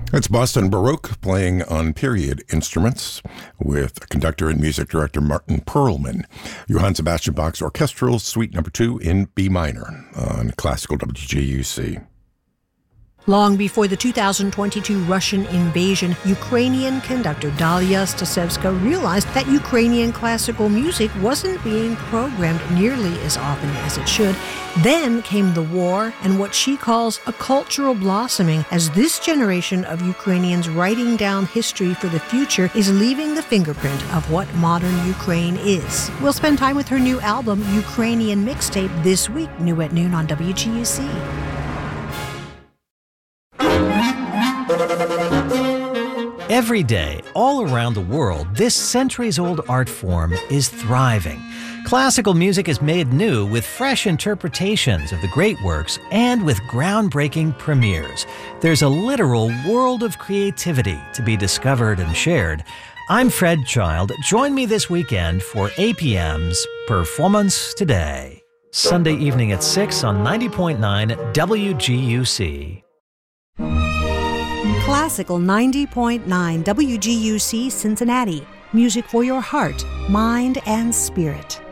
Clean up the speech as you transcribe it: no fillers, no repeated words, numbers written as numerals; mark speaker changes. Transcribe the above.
Speaker 1: It's Boston Baroque playing on period instruments with conductor and music director Martin Perlman. Johann Sebastian Bach's Orchestral Suite No. 2 in B minor on classical WGUC.
Speaker 2: Long before the 2022 Russian invasion, Ukrainian conductor Dalia Stasevska realized that Ukrainian classical music wasn't being programmed nearly as often as it should. Then came the war and what she calls a cultural blossoming as this generation of Ukrainians writing down history for the future is leaving the fingerprint of what modern Ukraine is. We'll spend time with her new album, Ukrainian Mixtape, this week, new at noon on WGUC.
Speaker 3: Every day, all around the world, this centuries-old art form is thriving. Classical music is made new with fresh interpretations of the great works and with groundbreaking premieres. There's a literal world of creativity to be discovered and shared. I'm Fred Child. Join me this weekend for APM's Performance Today. Sunday evening at 6 on 90.9 WGUC.
Speaker 2: Classical 90.9 WGUC Cincinnati. Music for your heart, mind, and spirit.